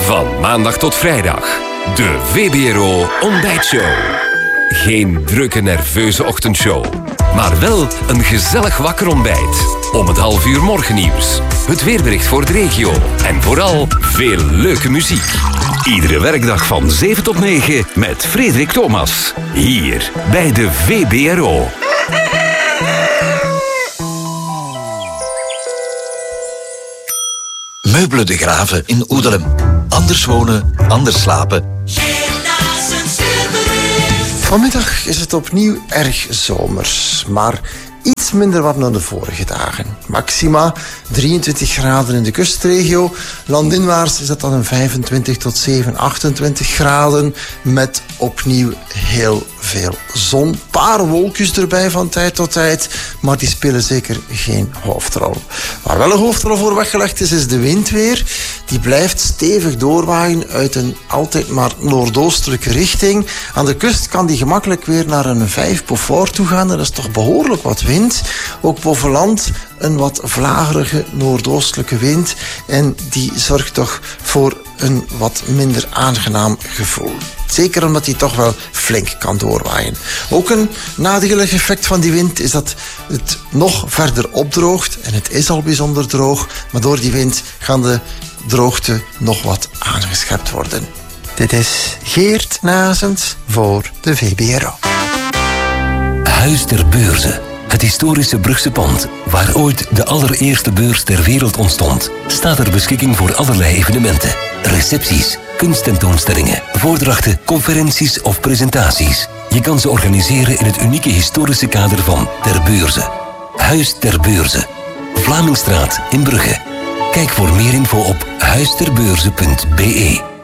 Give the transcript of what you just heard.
Van maandag tot vrijdag. De VBRO Ontbijtshow. Geen drukke, nerveuze ochtendshow. Maar wel een gezellig wakker ontbijt. Om het 6:30 morgennieuws. Het weerbericht voor de regio. En vooral veel leuke muziek. Iedere werkdag van 7 tot 9 met Frederik Thomas. Hier bij de VBRO. Meubelen de Graven in Oedelem. Anders wonen, anders slapen. Vanmiddag is het opnieuw erg zomers, maar iets minder warm dan de vorige dagen. Maxima 23 graden in de kustregio. Landinwaarts is dat dan een 25 tot 28 graden met opnieuw heel veel zon. Paar wolkjes erbij van tijd tot tijd, maar die spelen zeker geen hoofdrol. Waar wel een hoofdrol voor weggelegd is de wind weer. Die blijft stevig doorwaaien uit een altijd maar noordoostelijke richting. Aan de kust kan die gemakkelijk weer naar een 5 Beaufort toe gaan. Dat is toch behoorlijk wat wind. Ook boven land een wat vlagerige noordoostelijke wind. En die zorgt toch voor een wat minder aangenaam gevoel. Zeker omdat die toch wel flink kan doorwaaien. Ook een nadelig effect van die wind is dat het nog verder opdroogt. En het is al bijzonder droog. Maar door die wind gaan de droogte nog wat aangeschept worden. Dit is Geert Nazens voor de VBRO. Huis ter Beurze. Het historische Brugse pand, waar ooit de allereerste beurs ter wereld ontstond, staat ter beschikking voor allerlei evenementen. Recepties, kunsttentoonstellingen, voordrachten, conferenties of presentaties. Je kan ze organiseren in het unieke historische kader van Ter Beurze. Huis ter Beurze. Vlamingstraat in Brugge. Kijk voor meer info op huisterbeurze.be.